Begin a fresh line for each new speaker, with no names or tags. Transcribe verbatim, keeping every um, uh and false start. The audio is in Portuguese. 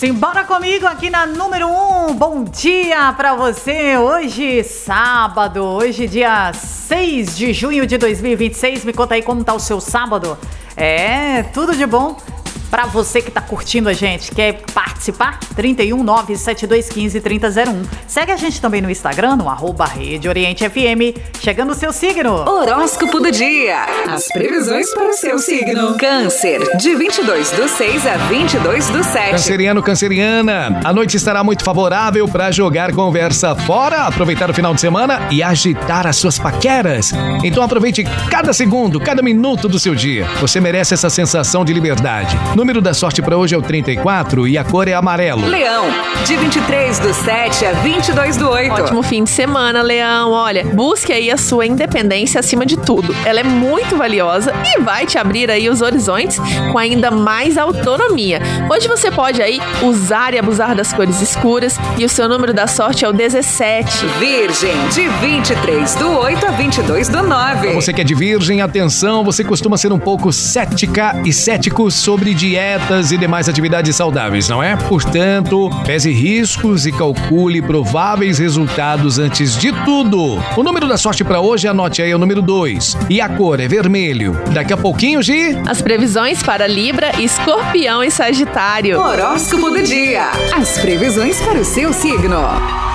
Simbora comigo aqui na número um. Bom dia pra você. Hoje, sábado, hoje dia seis de junho de dois mil e vinte e seis. Me conta aí como tá o seu sábado. É, tudo de bom pra você que tá curtindo a gente. Quer participar? trinta e um, nove sete dois um cinco, trinta zero um. Segue a gente também no Instagram, no arroba Rede Oriente F M. Chegando o seu signo.
Horóscopo do dia. As previsões para o seu signo. Câncer, de vinte e dois do seis a vinte e dois do sete.
Canceriano, canceriana. A noite estará muito favorável para jogar conversa fora, aproveitar o final de semana e agitar as suas paqueras. Então aproveite cada segundo, cada minuto do seu dia. Você merece essa sensação de liberdade. O número da sorte para hoje é o trinta e quatro e a cor é amarelo.
Leão, de vinte e três do sete a vinte e dois do oito.
Ótimo fim de semana, Leão. Olha, busque aí a sua independência acima de tudo. Ela é muito valiosa e vai te abrir aí os horizontes com ainda mais autonomia. Hoje você pode aí usar e abusar das cores escuras e o seu número da sorte é o dezessete.
Virgem, de vinte e três do oito a vinte e dois do nove.
Você que é de Virgem, atenção, você costuma ser um pouco cética e cético sobre dietas e demais atividades saudáveis, não é? Portanto, pese riscos e calcule prováveis resultados antes de tudo. O número da sorte para hoje, anote aí, é o número dois. E a cor é vermelho. Daqui a pouquinho, Gi...
As previsões para Libra, Escorpião e Sagitário.
Horóscopo do dia. As previsões para o seu signo.